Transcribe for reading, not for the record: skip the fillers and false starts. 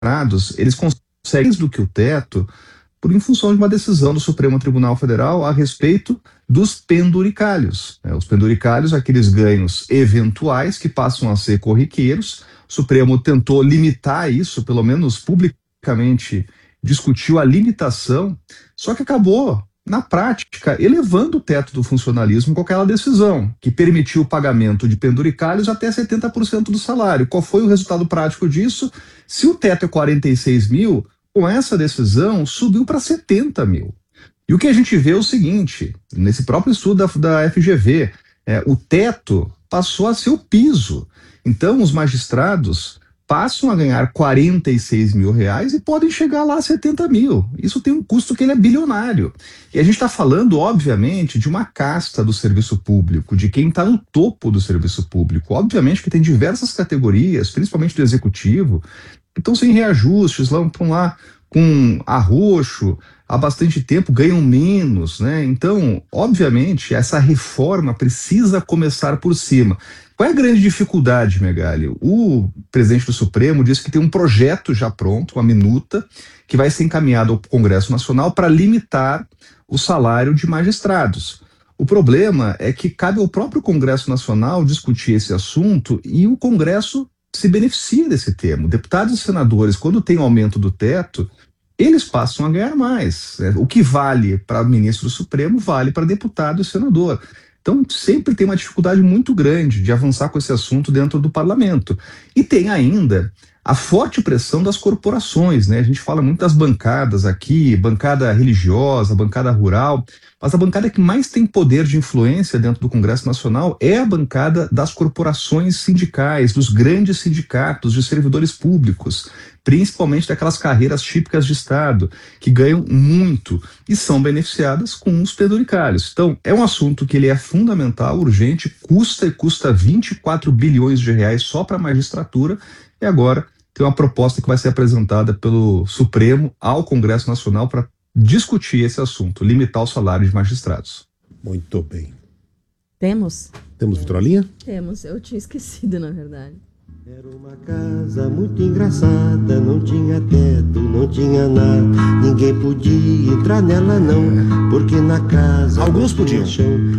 magistrados, eles conseguem mais do que o teto em função de uma decisão do Supremo Tribunal Federal a respeito dos penduricalhos. Os penduricalhos, aqueles ganhos eventuais que passam a ser corriqueiros. O Supremo tentou limitar isso, pelo menos publicamente discutiu a limitação, só que acabou, na prática, elevando o teto do funcionalismo com aquela decisão, que permitiu o pagamento de penduricalhos até 70% do salário. Qual foi o resultado prático disso? Se o teto é 46 mil, com essa decisão, subiu para 70 mil. E o que a gente vê é o seguinte, nesse próprio estudo da FGV, o teto passou a ser o piso. Então, os magistrados passam a ganhar 46 mil reais e podem chegar lá a 70 mil. Isso tem um custo que ele é bilionário. E a gente está falando, obviamente, de uma casta do serviço público, de quem está no topo do serviço público. Obviamente que tem diversas categorias, principalmente do executivo, que estão sem reajustes, estão lá com arroxo há bastante tempo, ganham menos, né? Então, obviamente, essa reforma precisa começar por cima. Qual é a grande dificuldade, Megali? O presidente do Supremo disse que tem um projeto já pronto, uma minuta, que vai ser encaminhado ao Congresso Nacional para limitar o salário de magistrados. O problema é que cabe ao próprio Congresso Nacional discutir esse assunto e o Congresso se beneficia desse termo. Deputados e senadores, quando tem aumento do teto, eles passam a ganhar mais. O que vale para ministro do Supremo vale para deputado e senador. Então, sempre tem uma dificuldade muito grande de avançar com esse assunto dentro do parlamento. E tem ainda a forte pressão das corporações, né? A gente fala muito das bancadas aqui, bancada religiosa, bancada rural, mas a bancada que mais tem poder de influência dentro do Congresso Nacional é a bancada das corporações sindicais, dos grandes sindicatos de servidores públicos, principalmente daquelas carreiras típicas de Estado, que ganham muito e são beneficiadas com os penduricalhos. Então, é um assunto que ele é fundamental, urgente, custa 24 bilhões de reais só para a magistratura, e agora tem uma proposta que vai ser apresentada pelo Supremo ao Congresso Nacional para discutir esse assunto, limitar o salário de magistrados. Muito bem. Temos Vitrolinha? Temos, eu tinha esquecido, na verdade. Era uma casa muito engraçada, não tinha teto, não tinha nada, ninguém podia entrar nela não, porque na casa alguns podiam. Chão.